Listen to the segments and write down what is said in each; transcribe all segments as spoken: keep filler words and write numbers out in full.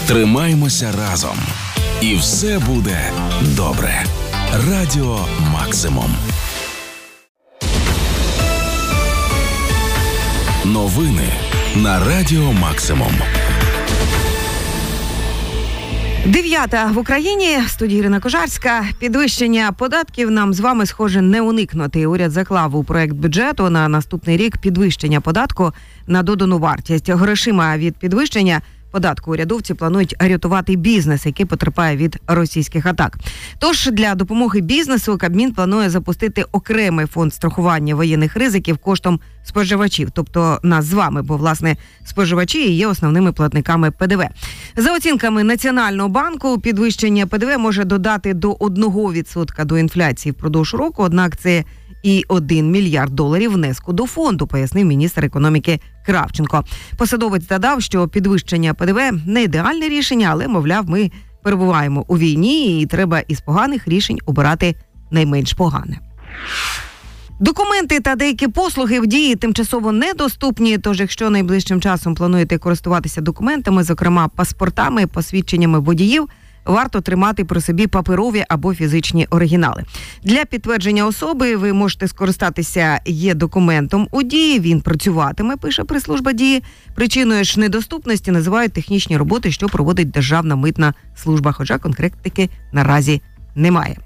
Тримаймося разом. І все буде добре. Радіо Максимум. Новини на Радіо Максимум. Дев'ята в Україні, в студії Ірина Кожарська. Підвищення податків нам з вами, схоже, не уникнути. Уряд заклав у проект бюджету на наступний рік підвищення податку на додану вартість. Грошима від підвищення податку урядовці планують рятувати бізнес, який потерпає від російських атак. Тож для допомоги бізнесу Кабмін планує запустити окремий фонд страхування воєнних ризиків коштом споживачів, тобто нас з вами, бо, власне, споживачі є основними платниками ПДВ. За оцінками Національного банку, підвищення ПДВ може додати до одного відсотка до інфляції впродовж року, однак це і один мільярд доларів внеску до фонду, пояснив міністр економіки Кравченко. Посадовець додав, що підвищення ПДВ не ідеальне рішення, але, мовляв, ми перебуваємо у війні і треба із поганих рішень обирати найменш погане. Документи та деякі послуги в дії тимчасово недоступні, тож якщо найближчим часом плануєте користуватися документами, зокрема паспортами, посвідченнями водіїв, варто тримати при собі паперові або фізичні оригінали. Для підтвердження особи ви можете скористатися є-документом у дії, він працюватиме, пише прес-служба дії. Причиною ж недоступності називають технічні роботи, що проводить Державна митна служба, хоча конкретики наразі немає.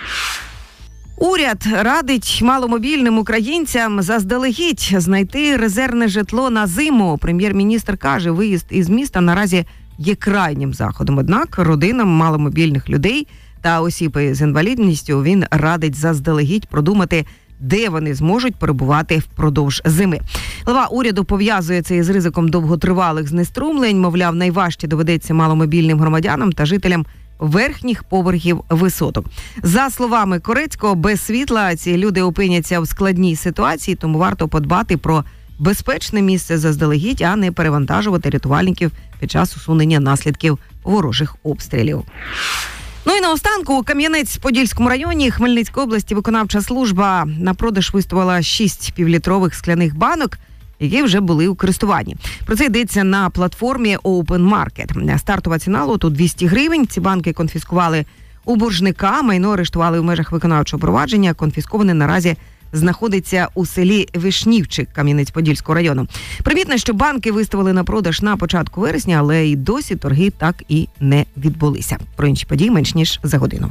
Уряд радить маломобільним українцям заздалегідь знайти резервне житло на зиму. Прем'єр-міністр каже, виїзд із міста наразі є крайнім заходом. Однак родинам маломобільних людей та осіб з інвалідністю він радить заздалегідь продумати, де вони зможуть перебувати впродовж зими. Глава уряду пов'язує це із ризиком довготривалих знеструмлень. Мовляв, найважче доведеться маломобільним громадянам та жителям верхніх поверхів висоток. За словами Корецького, без світла ці люди опиняться в складній ситуації, тому варто подбати про безпечне місце заздалегідь, а не перевантажувати рятувальників під час усунення наслідків ворожих обстрілів. Ну і наостанку, у Кам'янець-Подільському районі Хмельницької області виконавча служба на продаж виставила шість півлітрових скляних банок, які вже були у користуванні. Про це йдеться на платформі Open Market. Стартова ціна лоту двісті гривень. Ці банки конфіскували у боржника, майно арештували в межах виконавчого провадження. Конфісковане наразі знаходиться у селі Вишнівчик Кам'янець-Подільського району. Примітно, що банки виставили на продаж на початку вересня, але й досі торги так і не відбулися. Про інші події менш ніж за годину.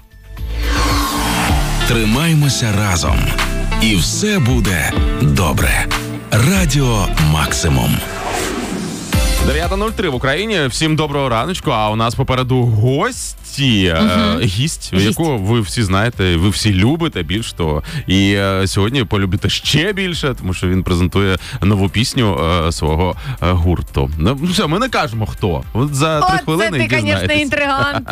Тримаймося разом. І все буде добре. Радіо Максимум. дев'ята нуль три в Україні. Всім доброго раночку. А у нас попереду гості, угу. е, гість, гість, яку ви всі знаєте, ви всі любите більш того. І е, сьогодні полюбите ще більше, тому що він презентує нову пісню е, свого е, гурту. Ну все, ми не кажемо хто. От за три От хвилини це ти, звісно, інтригант.